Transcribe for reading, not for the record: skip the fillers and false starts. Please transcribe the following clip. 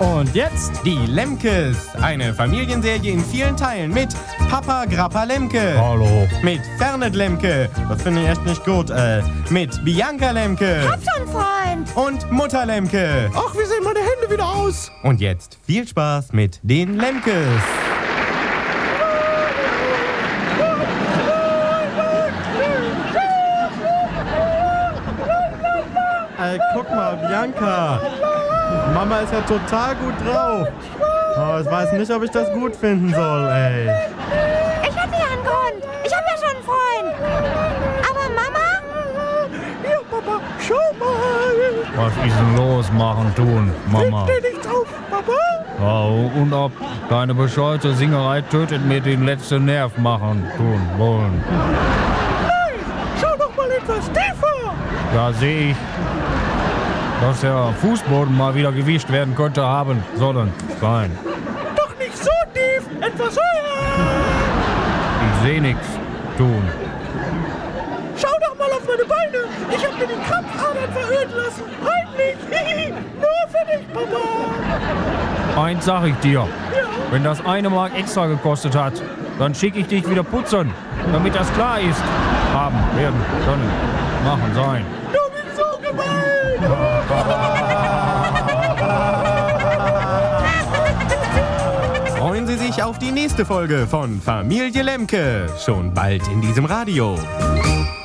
Und jetzt die Lemkes. Eine Familienserie in vielen Teilen mit Papa Grappa Lemke. Hallo. Mit Fernet Lemke. Das finde ich echt nicht gut. Mit Bianca Lemke. Hab schon Freund. Und Mutter Lemke. Ach, wie sehen meine Hände wieder aus? Und jetzt viel Spaß mit den Lemkes. Ey, guck mal, Bianca. Mama ist ja total gut drauf. Oh, ich weiß nicht, ob ich das gut finden soll, ey. Ich hatte ja einen Grund. Ich hab ja schon einen Freund. Aber Mama? Ja, Papa, schau mal. Was ist denn los, machen, tun, Mama? Steh nicht auf, Papa. Ja, und ob deine bescheuerte Singerei tötet mir den letzten Nerv machen, tun, wollen. Nein, schau doch mal etwas tiefer. Ja, sehe ich, dass der Fußboden mal wieder gewischt werden könnte haben sollen sein. Doch nicht so tief, etwas höher. Ich sehe nichts, tun. Schau doch mal auf meine Beine. Ich hab mir die Krampfadern verirrt lassen. Heimlich. Nur für dich, Papa. Eins sag ich dir, wenn das 1 Mark extra gekostet hat, dann schicke ich dich wieder putzen, damit das klar ist. Haben, werden, können, machen, sein. Du bist so gemein. Freuen Sie sich auf die nächste Folge von Familie Lemke. Schon bald in diesem Radio.